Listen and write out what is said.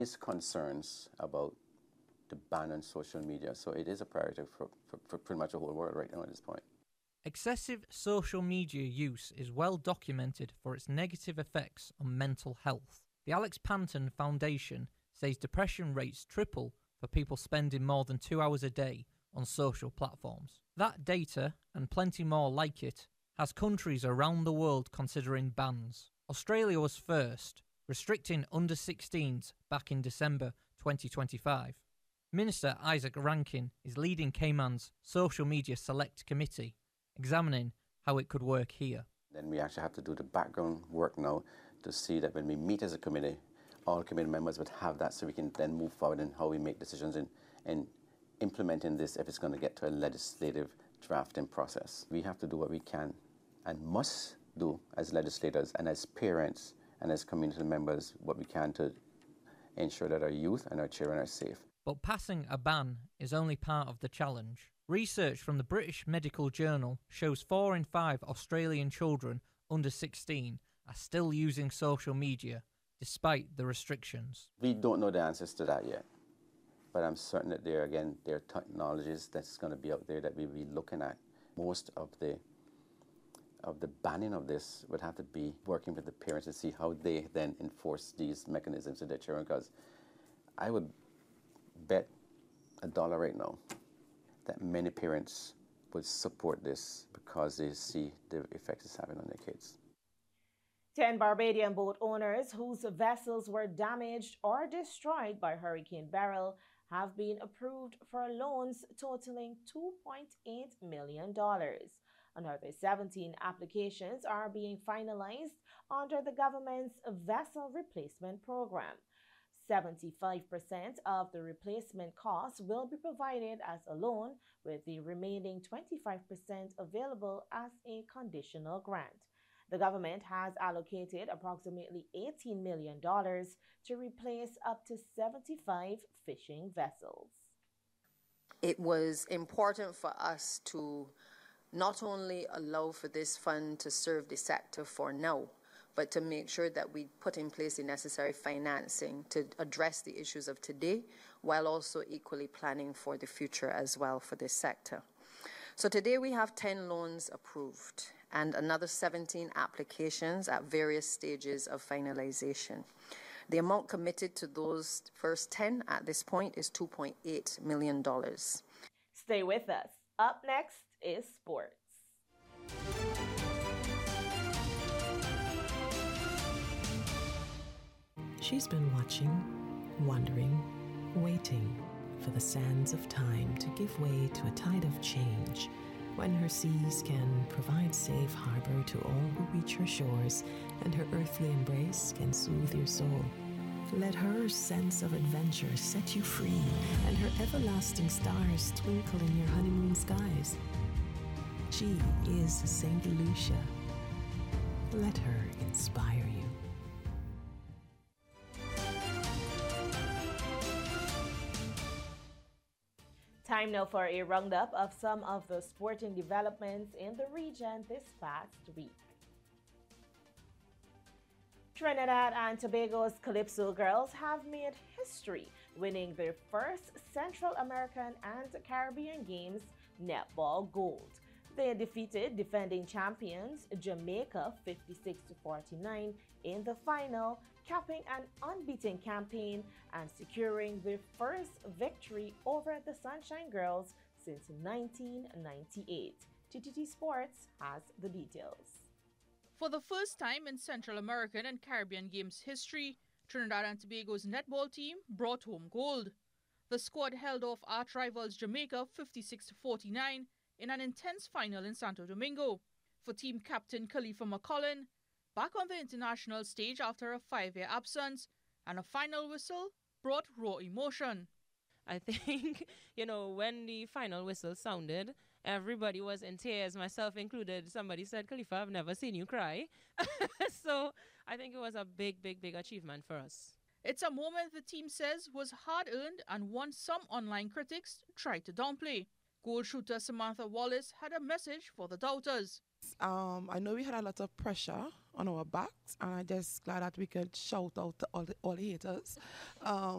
His concerns about the ban on social media, so it is a priority for pretty much the whole world right now at this point. Excessive social media use is well documented for its negative effects on mental health. The Alex Panton Foundation says depression rates triple for people spending more than 2 hours a day on social platforms. That data, and plenty more like it, has countries around the world considering bans. Australia was first, restricting under 16s back in December 2025. Minister Isaac Rankin is leading Cayman's Social Media Select Committee, examining how it could work here. Then we actually have to do the background work now to see that when we meet as a committee, all committee members would have that so we can then move forward in how we make decisions in implementing this if it's going to get to a legislative drafting process. We have to do what we can and must do as legislators and as parents and as community members what we can to ensure that our youth and our children are safe. But passing a ban is only part of the challenge. Research from the British Medical Journal shows 4 in 5 Australian children under 16 are still using social media despite the restrictions. We don't know the answers to that yet, but I'm certain that there are technologies that's going to be out there that we'll be looking at. Most of the banning of this would have to be working with the parents to see how they then enforce these mechanisms to their children, because I would bet $1 right now that many parents would support this because they see the effects it's having on their kids. 10 Barbadian boat owners whose vessels were damaged or destroyed by Hurricane Beryl have been approved for loans totaling $2.8 million. Another 17 applications are being finalized under the government's Vessel Replacement Program. 75% of the replacement costs will be provided as a loan, with the remaining 25% available as a conditional grant. The government has allocated approximately $18 million to replace up to 75 fishing vessels. It was important for us to not only allow for this fund to serve the sector for now, but to make sure that we put in place the necessary financing to address the issues of today, while also equally planning for the future as well for this sector. So today we have 10 loans approved and another 17 applications at various stages of finalization. The amount committed to those first 10 at this point is $2.8 million. Stay with us. Up next is sports. She's been watching, wondering, waiting for the sands of time to give way to a tide of change, when her seas can provide safe harbor to all who reach her shores, and her earthly embrace can soothe your soul. Let her sense of adventure set you free, and her everlasting stars twinkle in your honeymoon skies. She is St. Lucia. Let her inspire you. Time now for a roundup of some of the sporting developments in the region this past week. Trinidad and Tobago's Calypso girls have made history, winning their first Central American and Caribbean Games netball gold. They defeated defending champions Jamaica 56-49 in the final, capping an unbeaten campaign and securing their first victory over the Sunshine Girls since 1998. TTT Sports has the details. For the first time in Central American and Caribbean Games history, Trinidad and Tobago's netball team brought home gold. The squad held off arch rivals Jamaica 56-49 in an intense final in Santo Domingo. For team captain Khalifa McCollin, back on the international stage after a 5-year absence, and a final whistle brought raw emotion. I think, when the final whistle sounded, everybody was in tears, myself included. Somebody said, Khalifa, I've never seen you cry. So I think it was a big, big, big achievement for us. It's a moment the team says was hard-earned and one some online critics tried to downplay. Goal shooter Samantha Wallace had a message for the doubters. I know we had a lot of pressure on our backs, and I just glad that we could shout out to all the haters.